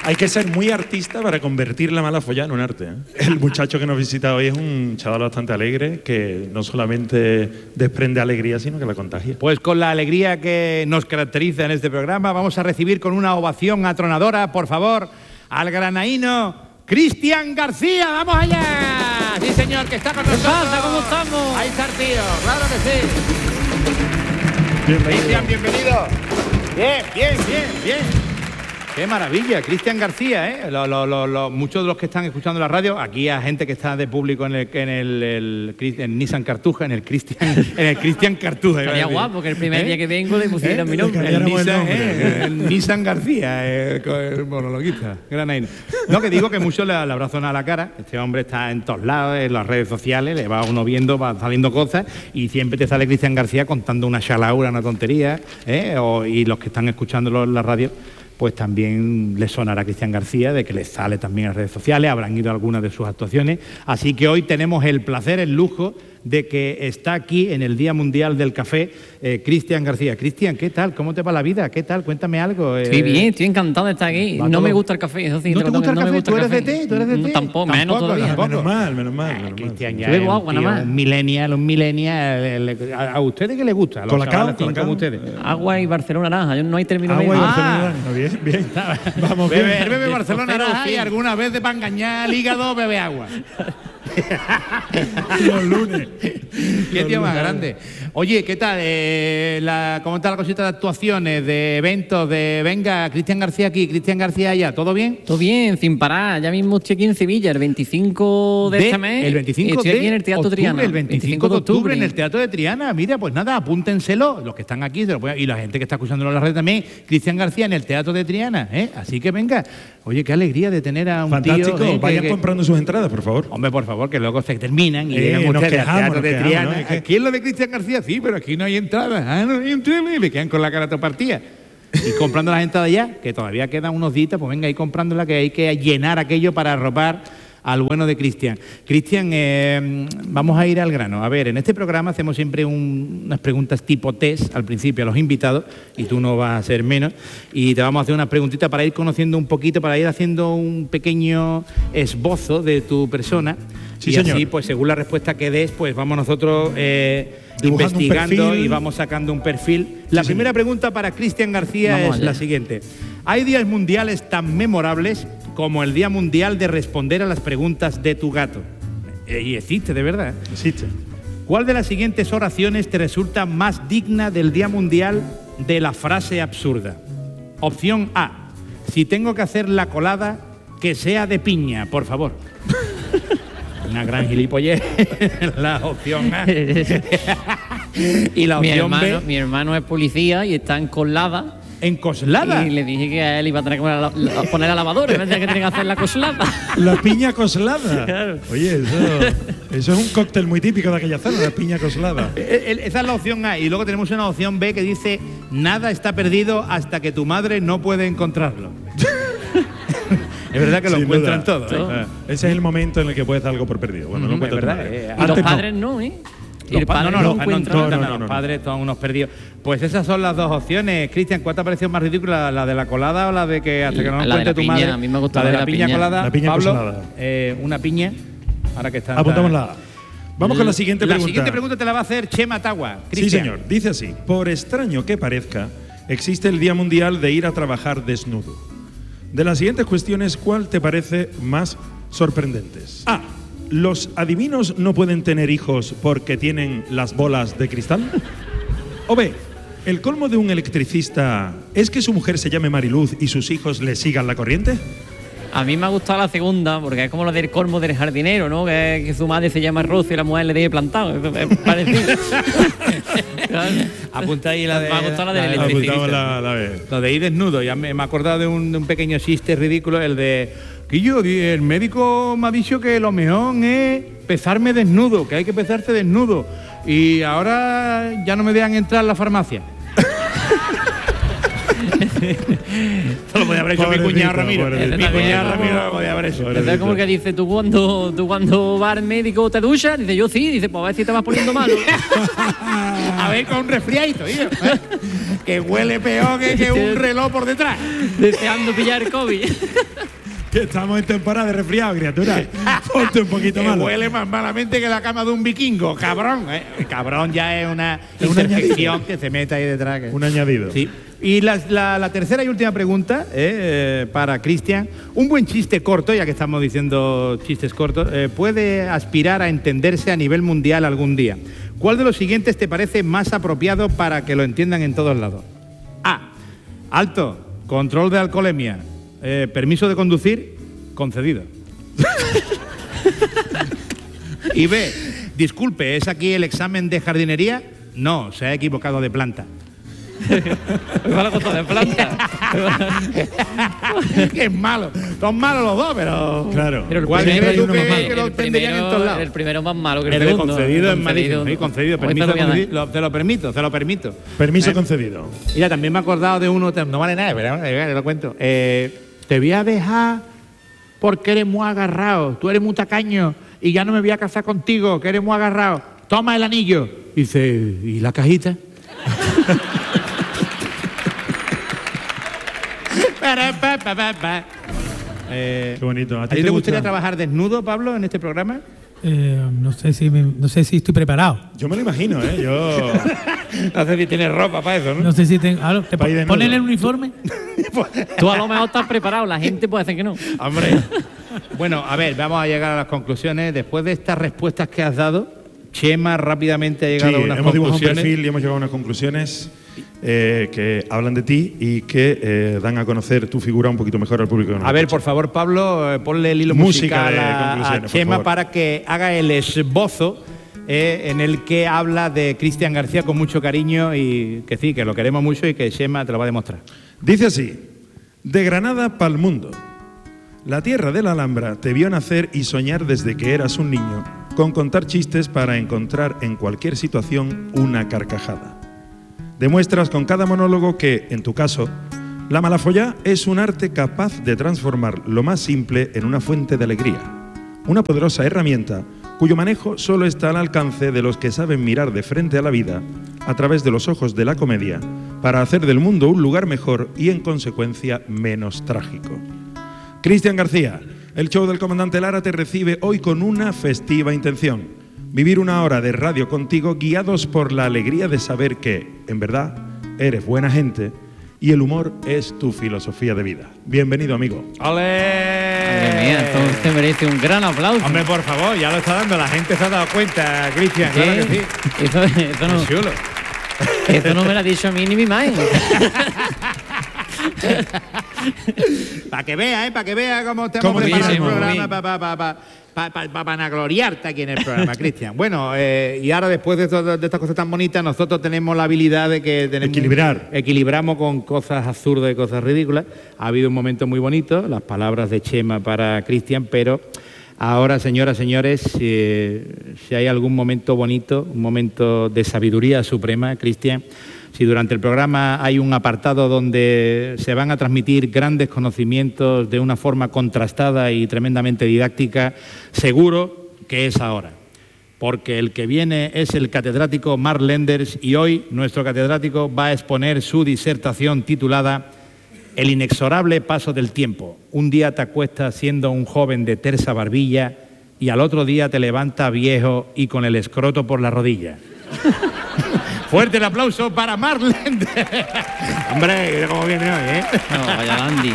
Hay que ser muy artista para convertir la mala follada en un arte, ¿eh? El muchacho que nos visita hoy es un chaval bastante alegre que no solamente desprende alegría, sino que la contagia. Pues con la alegría que nos caracteriza en este programa, vamos a recibir con una ovación atronadora, por favor, al granaíno Cristian García. ¡Vamos allá! Sí, señor, que está con nosotros. ¿Qué pasa? ¿Cómo estamos? Ahí está el tío, claro que sí. Cristian, bienvenido. Bien. Qué maravilla, Cristian García, ¿eh? Muchos de los que están escuchando la radio, aquí hay gente que está de público en el Nissan Cartuja, en el Cristian Cartuja. Estaría guapo que el primer día que vengo le pusieran mi nombre. El Nissan García, el monologuista, granaíno. No, que digo que muchos le habrá sonado a la cara. Este hombre está en todos lados, en las redes sociales, le va uno viendo, va saliendo cosas y siempre te sale Cristian García contando una chalaura, una tontería, y los que están escuchándolo en la radio, pues también les sonará a Cristian García de que les sale también en las redes sociales, habrán ido a algunas de sus actuaciones. Así que hoy tenemos el placer, el lujo de que está aquí en el Día Mundial del Café Cristian García. Cristian, ¿qué tal? ¿Cómo te va la vida? ¿Qué tal? Cuéntame algo. Estoy bien, estoy encantado de estar aquí. No me gusta el café, eso sí. ¿No te gusta el café? ¿Tú eres de té? No, tampoco, menos todavía. Menos mal. Cristian ya bebo agua nada más. Un millennial. ¿A ustedes qué les gusta? A los chavales como ustedes. Agua y Barcelona naranja, no hay término medio. Agua y Barcelona naranja, bien. Vamos, bebe Barcelona naranja y alguna vez para engañar al hígado bebe agua. Los lunes. Qué tío más grande. Oye, ¿qué tal? ¿Cómo está la cosita de actuaciones, de eventos, de venga, Cristian García aquí, Cristian García allá? ¿Todo bien? Todo bien, sin parar. Ya mismo estoy aquí en Sevilla, el 25 de este mes. El 25 estoy aquí en el Teatro octubre, Triana. El 25 de octubre en el Teatro de Triana. Mira, pues nada, apúntenselo. Los que están aquí y la gente que está escuchándolo en la red también. Cristian García en el Teatro de Triana. Así que venga. Oye, qué alegría de tener a un fantástico. tío. Vayan comprando sus entradas, por favor. Hombre, por favor, que luego se terminan y llegan ustedes al Teatro de Triana. ¿No? Aquí es lo de Cristian García, sí, pero aquí no hay entradas. No hay entradas. Y me quedan con la cara topartida. Y comprando las entradas ya, que todavía quedan unos días, pues venga ahí comprándola, que hay que llenar aquello para arropar al bueno de Cristian. Cristian, vamos a ir al grano. A ver, en este programa hacemos siempre unas preguntas tipo test al principio a los invitados, y tú no vas a ser menos, y te vamos a hacer unas preguntitas para ir conociendo un poquito, para ir haciendo un pequeño esbozo de tu persona. Sí, y señor. así, pues según la respuesta que des, pues vamos nosotros investigando y vamos sacando un perfil. La primera pregunta para Cristian García es la siguiente. ¿Hay días mundiales tan memorables como el Día Mundial de responder a las preguntas de tu gato? Y existe, de verdad. Existe. ¿Cuál de las siguientes oraciones te resulta más digna del Día Mundial de la frase absurda? Opción A. Si tengo que hacer la colada, que sea de piña, por favor. Una gran gilipollez. La opción A. Y la opción B. Mi hermano es policía y está en Coslada. ¿En Coslada? Y le dije que a él iba a tener que poner la lavadora, en vez de que tiene que hacer la coslada. La piña coslada. Claro. Oye, eso es un cóctel muy típico de aquella zona, la piña coslada. Esa es la opción A. Y luego tenemos una opción B que dice: nada está perdido hasta que tu madre no puede encontrarlo. Es verdad que lo encuentran todo. Ese es el momento en el que puedes dar algo por perdido. Bueno, no encuentras nada. Y los padres no, ¿eh? Los padres son unos perdidos. Pues esas son las dos opciones. Cristian, ¿cuál te ha parecido más ridícula? ¿La de la colada o la de que hasta que no lo cuente tu madre? A mí me gusta la de la piña colada. La piña Pablo, colada. Una piña. Ahora que está. Apuntamos la A. Vamos con la siguiente pregunta. La siguiente pregunta te la va a hacer Chema Tagua. Sí, señor. Dice así: por extraño que parezca, existe el Día Mundial de ir a trabajar desnudo. De las siguientes cuestiones, ¿cuál te parece más sorprendentes? A. ¿Los adivinos no pueden tener hijos porque tienen las bolas de cristal? O B. ¿El colmo de un electricista es que su mujer se llame Mariluz y sus hijos le sigan la corriente? A mí me ha gustado la segunda, porque es como lo del colmo del jardinero, ¿no? Que su madre se llama Rocio y la mujer le tiene plantado. Es parecido. Apunta ahí la de... Me ha gustado la del electricista. La B. Lo de ir desnudo. Ya me he acordado de un pequeño chiste ridículo, el de... Que yo, el médico me ha dicho que lo mejor es pesarme desnudo, que hay que pesarse desnudo. Y ahora ya no me dejan entrar a la farmacia. Esto lo podía haber hecho mi cuñado Ramiro. Mi cuñado Ramiro lo podía haber hecho. Es como que dice, ¿tú cuando vas al médico te duchas? Dice, yo sí. Dice, pues a ver si te vas poniendo malo. A ver, con un resfriadito, tío. Que huele peor que un reloj por detrás. Deseando pillar el COVID. Que estamos en temporada de resfriado, criatura. Ponte un poquito Que malo. huele más malamente que la cama de un vikingo, cabrón. Cabrón ya es una infección que se mete ahí detrás. Un añadido. Sí. Y la tercera y última pregunta para Cristian. Un buen chiste corto, ya que estamos diciendo chistes cortos, puede aspirar a entenderse a nivel mundial algún día. ¿Cuál de los siguientes te parece más apropiado para que lo entiendan en todos lados? A. Alto. Control de alcoholemia. Permiso de conducir concedido. Y B. Disculpe, ¿es aquí el examen de jardinería? No, se ha equivocado de planta. Me va la cosa de planta. Es malo. Son malos los dos, pero... Claro. Pero el ¿Cuál primero crees tú hay uno más malo. que lo entenderían en todos lados? El primero más malo que el El de segundo. concedido es malísimo. Sí, concedido. Pues Permiso te lo voy a dar. te lo permito. Permiso concedido. Mira, también me he acordado de uno, no vale nada, pero te lo cuento. Te voy a dejar porque eres muy agarrado, tú eres muy tacaño y ya no me voy a casar contigo, que eres muy agarrado. Toma el anillo. Dice, ¿y la cajita? Qué bonito. ¿A ti te gustaría trabajar desnudo, Pablo, en este programa? No sé si estoy preparado. Yo me lo imagino, ¿eh? Yo... No sé si tienes ropa para eso, ¿no? No sé si tengo... ¿Te Pa' ir desnudo. ponen el uniforme? Tú a lo mejor estás preparado, la gente puede hacer que no. Hombre. Bueno, a ver, vamos a llegar a las conclusiones. Después de estas respuestas que has dado, Chema rápidamente ha llegado Sí, a unas hemos dibujado un conclusiones. perfil y hemos llegado a unas conclusiones que hablan de ti y que dan a conocer tu figura un poquito mejor al público. Que nos A ver, escucha. por favor, Pablo, ponle el hilo Música musical de a conclusiones, por Chema favor. para que haga el esbozo en el que habla de Cristian García con mucho cariño y que sí, que lo queremos mucho y que Chema te lo va a demostrar. Dice así: de Granada pa'l mundo. La tierra de la Alhambra te vio nacer y soñar desde que eras un niño, con contar chistes para encontrar en cualquier situación una carcajada. Demuestras con cada monólogo que, en tu caso, la malafollá es un arte capaz de transformar lo más simple en una fuente de alegría. Una poderosa herramienta cuyo manejo solo está al alcance de los que saben mirar de frente a la vida a través de los ojos de la comedia para hacer del mundo un lugar mejor y, en consecuencia, menos trágico. Cristian García, el show del Comandante Lara te recibe hoy con una festiva intención: vivir una hora de radio contigo guiados por la alegría de saber que, en verdad, eres buena gente y el humor es tu filosofía de vida. Bienvenido, amigo. ¡Ole! Madre mía, entonces merece un gran aplauso. Hombre, por favor, ya lo está dando, la gente se ha dado cuenta, Cristian, Sí, claro que sí. Eso Chulo. no me lo ha dicho a mí ni mi madre. Para que vea cómo te ¿Cómo hemos preparado el buenísimo, programa para vanagloriarte aquí en el programa, Cristian. Bueno, y ahora después de estas cosas tan bonitas, nosotros tenemos la habilidad de que tenemos equilibramos con cosas absurdas y cosas ridículas. Ha habido un momento muy bonito, las palabras de Chema para Cristian, pero ahora, señoras, señores, si hay algún momento bonito, un momento de sabiduría suprema, Cristian, si durante el programa hay un apartado donde se van a transmitir grandes conocimientos de una forma contrastada y tremendamente didáctica, seguro que es ahora. Porque el que viene es el catedrático Mark Lenders y hoy nuestro catedrático va a exponer su disertación titulada El inexorable paso del tiempo. Un día te acuestas siendo un joven de tersa barbilla y al otro día te levantas viejo y con el escroto por la rodilla. Fuerte el aplauso para Mark Lenders. Hombre, mira cómo viene hoy, ¿eh? No, vaya Landy.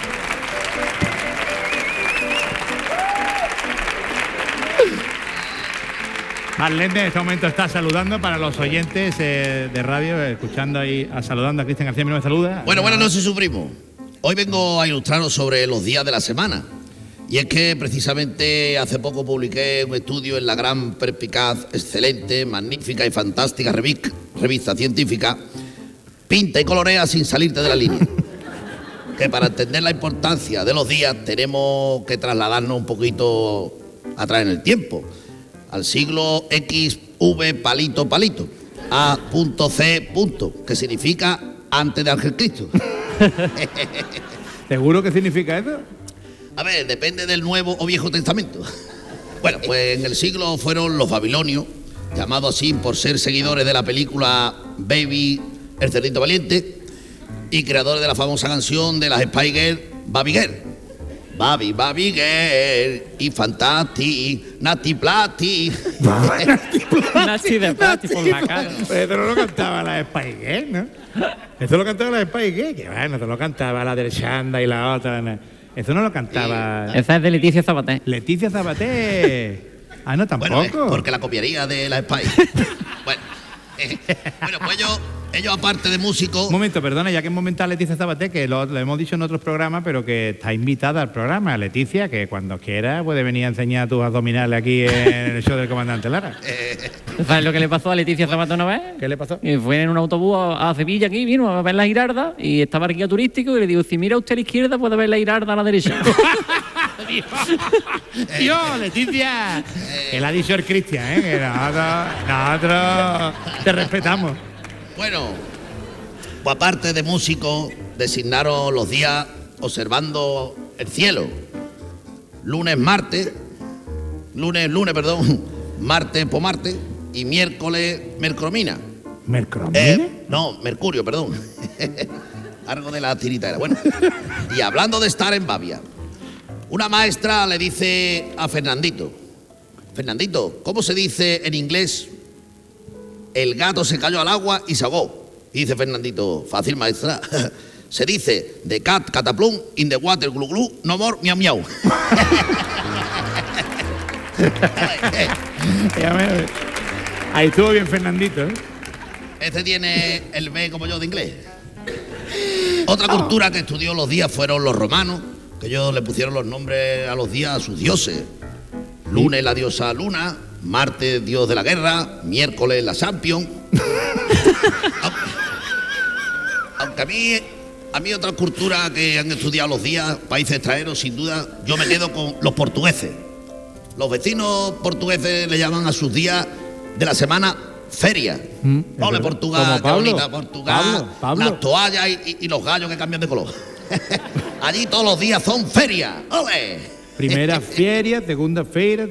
Mark Lenders en este momento está saludando para los oyentes de radio, escuchando ahí, saludando a Cristian García. ¿Me saluda? Bueno, buenas noches, su primo. Hoy vengo a ilustraros sobre los días de la semana. Y es que precisamente hace poco publiqué un estudio en la gran, perspicaz, excelente, magnífica y fantástica revista científica Pinta y colorea sin salirte de la línea. Que para entender la importancia de los días tenemos que trasladarnos un poquito atrás en el tiempo, al siglo XV palito palito, A.C. que significa antes de Ángel Cristo. ¿Seguro qué significa eso? A ver, depende del Nuevo o Viejo Testamento. Bueno, pues en el siglo fueron los babilonios, llamados así por ser seguidores de la película Baby, el cerdito valiente, y creadores de la famosa canción de las Spice Girls, Baby Girl. Baby, Baby Girl, y Fantasti, Nati Plati. Nazi de Plati por la cara. Pues esto no lo cantaba la Spice Girls, ¿no? Esto lo cantaba la Spice Girls, que bueno, esto lo cantaba la del Shanda y la otra, ¿no? Eso no lo cantaba... Esa es de Leticia Sabaté. Leticia Sabaté. Ah, no, tampoco. Bueno, porque la copiaría de la Spice. Bueno, pues ellos aparte de músicos... Un momento, perdona, ya que hemos momentado a Leticia Sabaté, que lo hemos dicho en otros programas, pero que está invitada al programa, Leticia, que cuando quiera puede venir a enseñar tus abdominales aquí en el show del comandante Lara. ¿Sabes lo que le pasó a Leticia Sabaté una vez? ¿Qué le pasó? Y fue en un autobús a Sevilla aquí, vino a ver la Girarda y estaba el guía turístico y le digo, si mira usted a la izquierda puede ver la Girarda a la derecha. Dios, Leticia. Que le ha dicho el Cristian, que nosotros te respetamos. Bueno, pues aparte de músicos, designaron los días observando el cielo. Lunes, martes por Marte y miércoles, Mercromina. ¿Mercromina? No, Mercurio, perdón. Algo de la tirita era. Bueno, y hablando de estar en Babia, una maestra le dice a Fernandito, ¿cómo se dice en inglés? El gato se cayó al agua y se ahogó. Y dice Fernandito, fácil maestra, se dice the cat cataplum in the water glu glu, no more miau miau. Ahí estuvo bien Fernandito, ¿eh? Este tiene el B como yo de inglés. Otra cultura que estudió los días fueron los romanos, que ellos le pusieron los nombres a los días a sus dioses. Lunes la diosa Luna, martes dios de la guerra, miércoles la Champion. Aunque a mí otra cultura que han estudiado los días, países extranjeros, sin duda, yo me quedo con los portugueses. Los vecinos portugueses le llaman a sus días de la semana feria. Ole Portugal, qué bonita Portugal, Pablo. las toallas y los gallos que cambian de color. Allí todos los días son ferias. ¡Ole! Primera feria, segunda feria,